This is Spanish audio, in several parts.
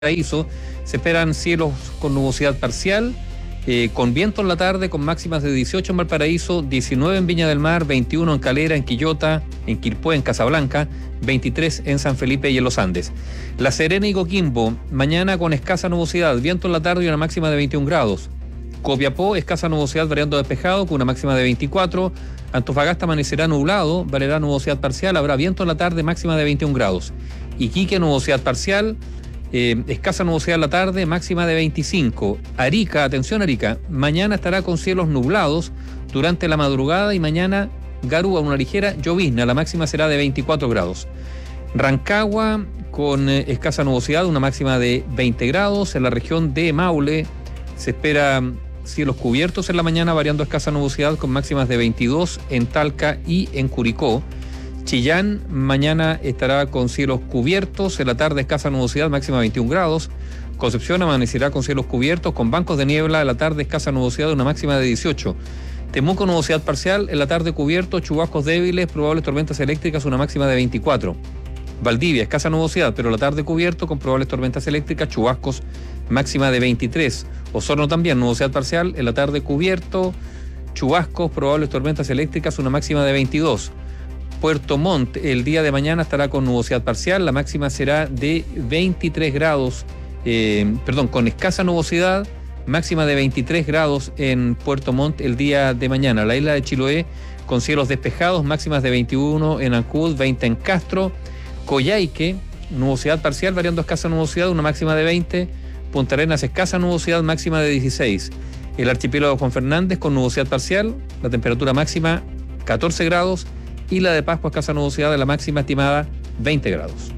Valparaíso se esperan cielos con nubosidad parcial, con viento en la tarde, con máximas de 18 en Valparaíso, 19 en Viña del Mar, 21 en Calera, en Quillota, en Quilpué, en Casablanca, 23 en San Felipe y en Los Andes. La Serena y Coquimbo, mañana con escasa nubosidad, viento en la tarde y una máxima de 21 grados. Copiapó, escasa nubosidad variando despejado con una máxima de 24. Antofagasta amanecerá nublado, valerá nubosidad parcial, habrá viento en la tarde, máxima de 21 grados. Iquique, nubosidad parcial, escasa nubosidad en la tarde, máxima de 25. Arica, atención Arica, mañana estará con cielos nublados durante la madrugada y mañana garúa, una ligera llovizna, la máxima será de 24 grados. Rancagua con escasa nubosidad, una máxima de 20 grados. En la región de Maule se espera cielos cubiertos en la mañana, variando escasa nubosidad con máximas de 22 en Talca y en Curicó. Chillán mañana estará con cielos cubiertos, en la tarde escasa nubosidad, máxima 21 grados. Concepción amanecerá con cielos cubiertos, con bancos de niebla, en la tarde escasa nubosidad, una máxima de 18. Temuco, nubosidad parcial, en la tarde cubierto, chubascos débiles, probables tormentas eléctricas, una máxima de 24. Valdivia, escasa nubosidad, pero la tarde cubierto, con probables tormentas eléctricas, chubascos, máxima de 23. Osorno también, nubosidad parcial, en la tarde cubierto, chubascos, probables tormentas eléctricas, una máxima de 22. Puerto Montt, el día de mañana estará con nubosidad parcial, la máxima será de 23 grados, con escasa nubosidad, máxima de 23 grados en Puerto Montt el día de mañana. La isla de Chiloé con cielos despejados, máximas de 21 en Ancud, 20 en Castro. Coyhaique, nubosidad parcial, variando escasa nubosidad, una máxima de 20. Punta Arenas, escasa nubosidad, máxima de 16. El archipiélago de Juan Fernández con nubosidad parcial, la temperatura máxima 14 grados. Y la de Pascua, escasa nubosidad, de la máxima estimada 20 grados.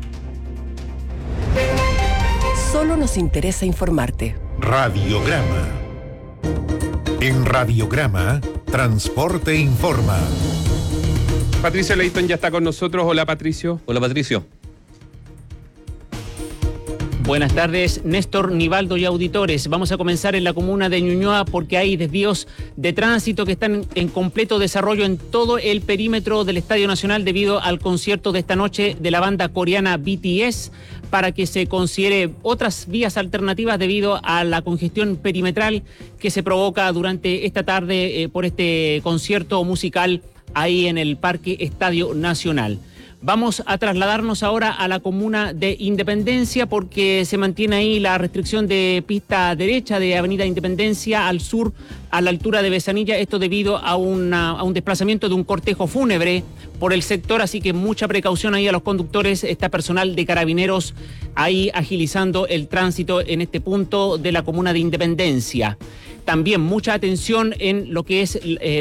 Solo nos interesa informarte. Radiograma. En Radiograma, Transporte Informa. Patricio Leighton ya está con nosotros. Hola, Patricio. Hola, Patricio. Buenas tardes, Néstor, Nivaldo y auditores. Vamos a comenzar en la comuna de Ñuñoa porque hay desvíos de tránsito que están en completo desarrollo en todo el perímetro del Estadio Nacional debido al concierto de esta noche de la banda coreana BTS, para que se considere otras vías alternativas debido a la congestión perimetral que se provoca durante esta tarde por este concierto musical ahí en el Parque Estadio Nacional. Vamos a trasladarnos ahora a la comuna de Independencia porque se mantiene ahí la restricción de pista derecha de Avenida Independencia al sur, a la altura de Besanilla, esto debido a un desplazamiento de un cortejo fúnebre por el sector, así que mucha precaución ahí a los conductores, está personal de Carabineros ahí agilizando el tránsito en este punto de la comuna de Independencia. También mucha atención en lo que es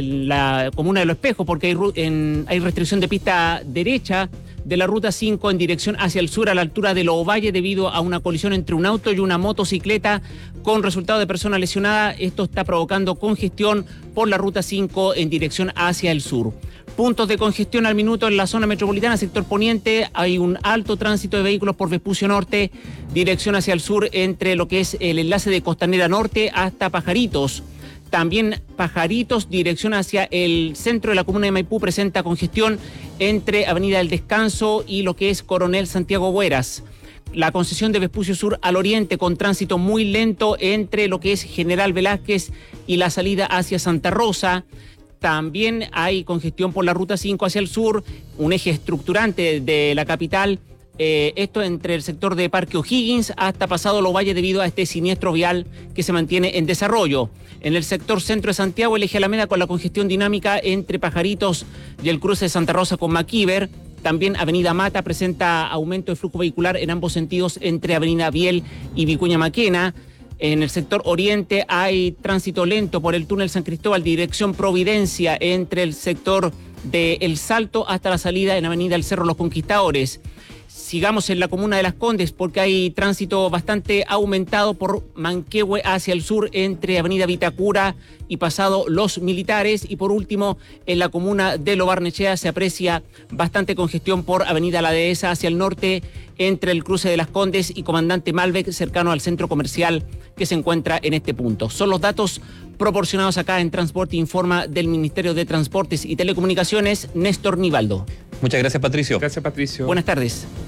la comuna de Los Espejos, porque hay restricción de pista derecha de la ruta 5 en dirección hacia el sur a la altura de Lovalle debido a una colisión entre un auto y una motocicleta con resultado de persona lesionada. Esto está provocando congestión por la ruta 5 en dirección hacia el sur. Puntos de congestión al minuto en la zona metropolitana, sector poniente, hay un alto tránsito de vehículos por Vespucio Norte, dirección hacia el sur entre lo que es el enlace de Costanera Norte hasta Pajaritos. También Pajaritos, dirección hacia el centro de la comuna de Maipú, presenta congestión entre Avenida del Descanso y lo que es Coronel Santiago Bueras. La concesión de Vespucio Sur al oriente con tránsito muy lento entre lo que es General Velázquez y la salida hacia Santa Rosa. También hay congestión por la ruta 5 hacia el sur, un eje estructurante de la capital, esto entre el sector de Parque O'Higgins hasta pasado Lovalle debido a este siniestro vial que se mantiene en desarrollo. En el sector centro de Santiago, el eje Alameda con la congestión dinámica entre Pajaritos y el cruce de Santa Rosa con Maquíver. También Avenida Mata presenta aumento de flujo vehicular en ambos sentidos entre Avenida Biel y Vicuña Maquena. En el sector oriente hay tránsito lento por el túnel San Cristóbal, dirección Providencia, entre el sector de El Salto hasta la salida en Avenida El Cerro Los Conquistadores. Sigamos en la comuna de Las Condes porque hay tránsito bastante aumentado por Manquehue hacia el sur entre Avenida Vitacura y pasado Los Militares. Y por último, en la comuna de Lo Barnechea se aprecia bastante congestión por Avenida La Dehesa hacia el norte entre el cruce de Las Condes y Comandante Malbec cercano al centro comercial que se encuentra en este punto. Son los datos proporcionados acá en Transporte Informa del Ministerio de Transportes y Telecomunicaciones, Néstor Nivaldo. Muchas gracias, Patricio. Gracias, Patricio. Buenas tardes.